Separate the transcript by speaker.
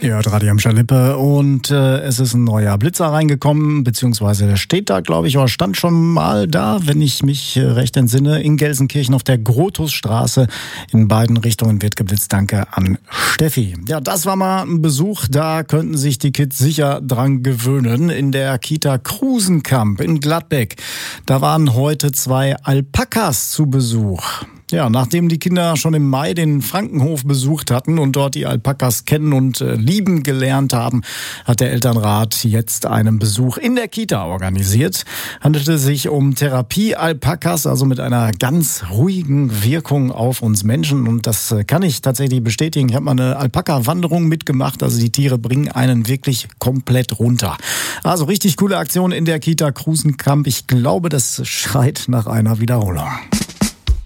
Speaker 1: Ihr hört Radio am Schalippe und es ist ein neuer Blitzer reingekommen, beziehungsweise der steht da, glaube ich, oder stand schon mal da, wenn ich mich recht entsinne, in Gelsenkirchen auf der Grotusstraße. In beiden Richtungen wird geblitzt. Danke an Steffi. Ja, das war mal ein Besuch, da könnten sich die Kids sicher dran gewöhnen. In der Kita Krusenkamp in Gladbeck, da waren heute 2 Alpakas zu Besuch. Ja, nachdem die Kinder schon im Mai den Frankenhof besucht hatten und dort die Alpakas kennen und lieben gelernt haben, hat der Elternrat jetzt einen Besuch in der Kita organisiert. Handelte sich um Therapie-Alpakas, also mit einer ganz ruhigen Wirkung auf uns Menschen. Und das kann ich tatsächlich bestätigen. Ich habe mal eine Alpaka-Wanderung mitgemacht. Also die Tiere bringen einen wirklich komplett runter. Also richtig coole Aktion in der Kita Krusenkamp. Ich glaube, das schreit nach einer Wiederholung.